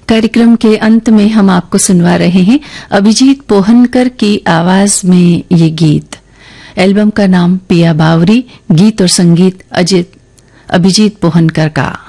कार्यक्रम के अंत में हम आपको सुनवा रहे हैं अभिजीत पोहनकर की आवाज में ये गीत। एल्बम का नाम पिया बावरी, गीत और संगीत अभिजीत पोहनकर का।